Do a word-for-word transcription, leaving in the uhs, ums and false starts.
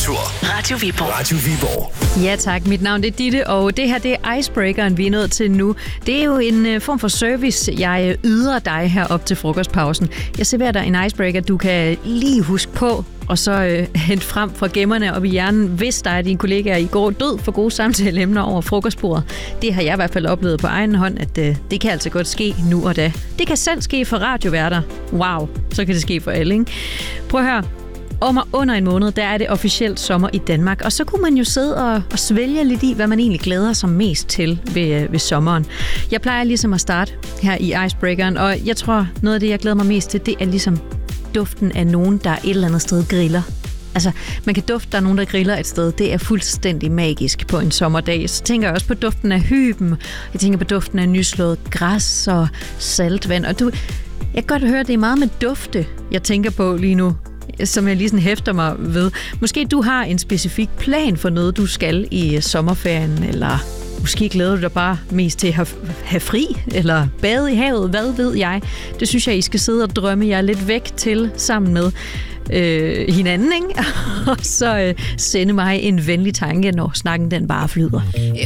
Temperatur. Radio Viborg. Radio Viborg. Ja tak, mit navn er Ditte, og det her det er Icebreakeren, vi er nået til nu. Det er jo en uh, form for service, jeg yder dig her op til frokostpausen. Jeg serverer dig en icebreaker, du kan lige huske på, og så øh, hente frem fra gemmerne op i hjernen, hvis dig og dine kollegaer i går død for gode samtaleemner over frokostbordet. Det har jeg i hvert fald oplevet på egen hånd, at øh, det kan altså godt ske nu og da. Det kan selv ske for radioværter. Wow, så kan det ske for alle, ikke? Prøv at høre. Om under en måned, der er det officielt sommer i Danmark, og så kunne man jo sidde og, og svælge lidt i, hvad man egentlig glæder sig mest til ved, ved sommeren. Jeg plejer ligesom at starte her i Icebreakeren, og jeg tror, noget af det, jeg glæder mig mest til, det er ligesom duften af nogen, der et eller andet sted griller. Altså, man kan dufte, der er nogen, der griller et sted. Det er fuldstændig magisk på en sommerdag. Så tænker jeg også på duften af hyben. Jeg tænker på duften af nyslået græs og saltvand. Og du, jeg kan godt høre, det er meget med dufte, jeg tænker på lige nu, som jeg lige sådan hæfter mig ved. Måske du har en specifik plan for noget, du skal i sommerferien, eller måske glæder du dig bare mest til at have, have fri, eller bade i havet, hvad ved jeg. Det synes jeg, I skal sidde og drømme jer lidt væk til sammen med øh, hinanden, ikke? Og så øh, sende mig en venlig tanke, når snakken den bare flyder.